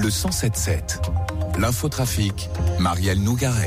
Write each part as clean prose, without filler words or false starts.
le 107.7. L'infotrafic, Marielle Nougaret.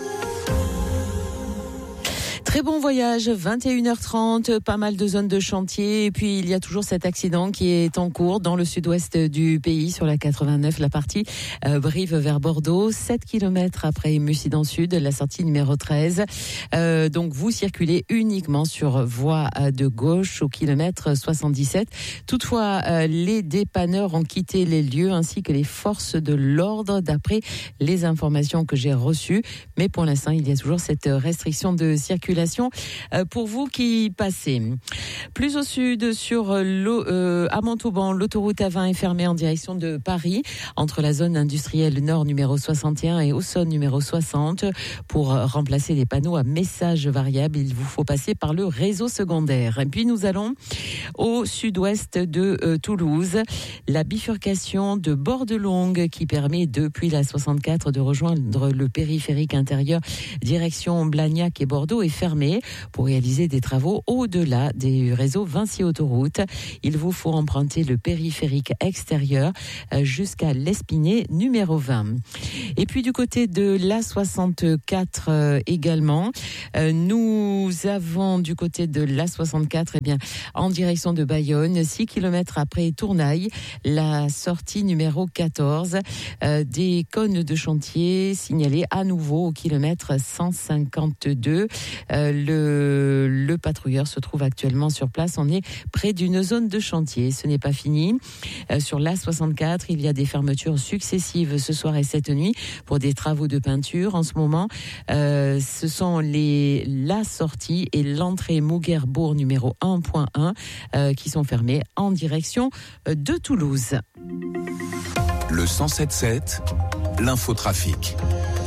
Très bon voyage, 21h30, pas mal de zones de chantier. Et puis, il y a toujours cet accident qui est en cours dans le sud-ouest du pays, sur la 89, la partie Brive vers Bordeaux. 7 km après Mussidan Sud, la sortie numéro 13. Donc, vous circulez uniquement sur voie de gauche au kilomètre 77. Toutefois, les dépanneurs ont quitté les lieux ainsi que les forces de l'ordre, d'après les informations que j'ai reçues. Mais pour l'instant, il y a toujours cette restriction de circulation pour vous qui passez. Plus au sud, sur à Montauban, l'autoroute A20 est fermée en direction de Paris, entre la zone industrielle nord numéro 61 et Auxonne numéro 60. Pour remplacer les panneaux à messages variables, il vous faut passer par le réseau secondaire. Et puis nous allons au sud-ouest de Toulouse, la bifurcation de Bordelongue qui permet depuis la 64 de rejoindre le périphérique intérieur direction Blagnac et Bordeaux est fermée pour réaliser des travaux au-delà des réseaux Vinci Autoroute. Il vous faut emprunter le périphérique extérieur jusqu'à l'Espinay numéro 20. Et puis du côté de l'A64 également, nous avons du côté de l'A64 en direction de Bayonne, 6 km après Tournaille, la sortie numéro 14, des cônes de chantier signalés à nouveau au kilomètre 152. Le patrouilleur se trouve actuellement sur place. On est près d'une zone de chantier. Ce n'est pas fini. Sur l'A64, il y a des fermetures successives ce soir et cette nuit pour des travaux de peinture. En ce moment, ce sont la sortie et l'entrée Mouguerbourg numéro 1.1 qui sont fermées en direction de Toulouse. Le 107.7, l'infotrafic.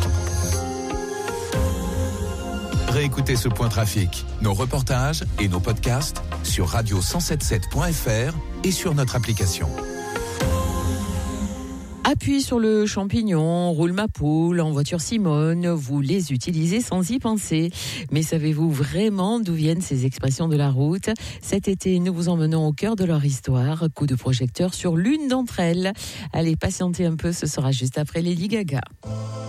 Réécoutez ce point trafic, nos reportages et nos podcasts sur radio177.fr et sur notre application. Appuie sur le champignon, roule ma poule, en voiture Simone, vous les utilisez sans y penser. Mais savez-vous vraiment d'où viennent ces expressions de la route ? Cet été, nous vous emmenons au cœur de leur histoire. Coup de projecteur sur l'une d'entre elles. Allez, patientez un peu, ce sera juste après Lady Gaga.